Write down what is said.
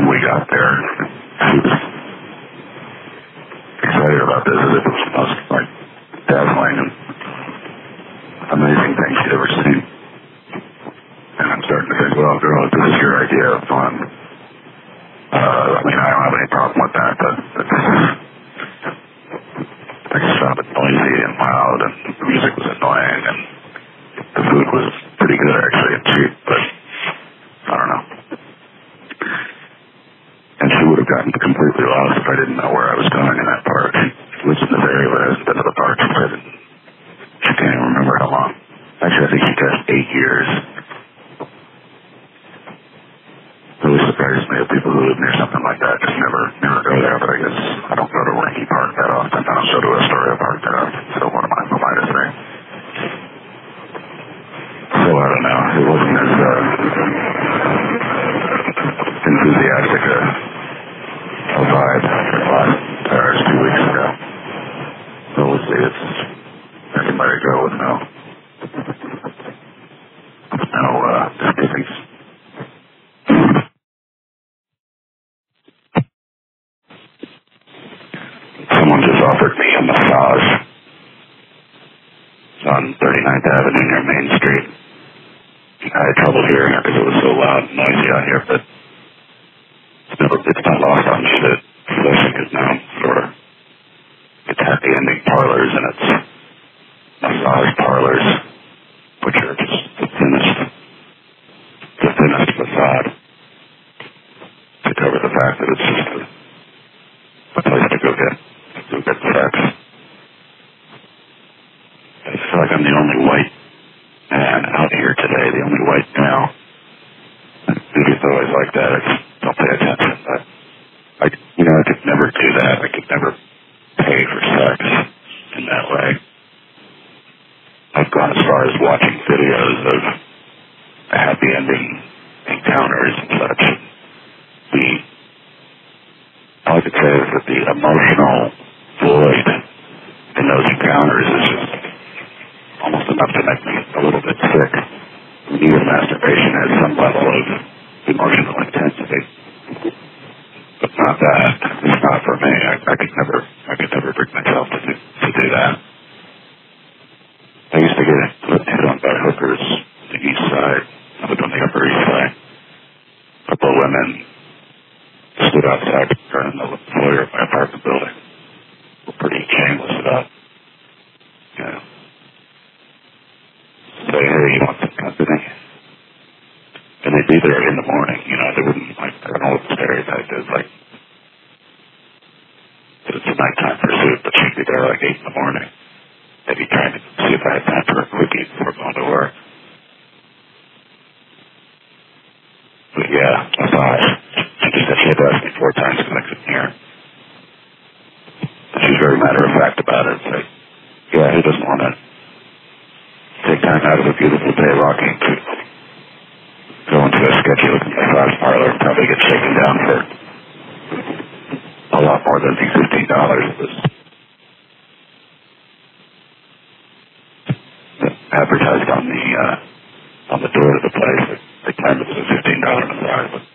we got there, she was excited about this as if it was the most, like, dazzling and amazing thing she'd ever seen. And I'm starting to think, well, girl, if this is your idea of fun, I mean, I don't have any problem with that, but I just found it noisy and loud, and the music was annoying, and the food was pretty good, actually, and cheap, but I don't know. And she would have gotten completely lost if I didn't know where I was going in that park. She lives in this area but hasn't been to the park since she can't even remember how long. Actually, I think she guessed 8 years. It really surprises me that people who live near something like that just never go there, but I guess I don't go to Winky Park that often. I don't go to Astoria Park that often, so what am I to say? So I don't know. It wasn't as enthusiastic a vibe as 2 weeks ago. So we'll see. It's everybody go with no misgivings. Someone just offered me a massage on 39th Avenue near Main Street. I had trouble hearing it because it was so loud and noisy out here, but it's not lost on me that Flushing is known for its happy ending parlors and its massage parlors, which are just the thinnest facade to cover the fact that it's just a place to go get sex. I feel like I'm the only white man out here today, the only white male. It's always like that. I just don't pay attention. But I could never do that. I could never pay for sex in that way. I've gone as far as watching videos of happy ending encounters and such. All I could say is that the emotional void in those encounters is just almost enough to make me a little bit sick. Even masturbation has some level of emotional intensity, but not that. It's not for me. I could never bring myself to do that. I used to get hit on by hookers on the east side. I lived on the Upper East Side. A couple of women stood outside in the foyer of my apartment building. Were pretty shameless about, say, hey, you want some company? And they'd be there in the morning, they wouldn't, I don't know what the stereotype is, it's a nighttime pursuit, but she'd be there 8 in the morning. They'd be trying to see if I had time for a quickie before going to work. But yeah, massage. She had to ask me 4 times because I couldn't hear. She was very matter of fact about it. It's who doesn't want to take time out of a beautiful day walking to go into a sketchy looking massage parlor and probably get shaken down for a lot more than the $15 it was advertised on the door of the place. They claimed it was a $15 massage, but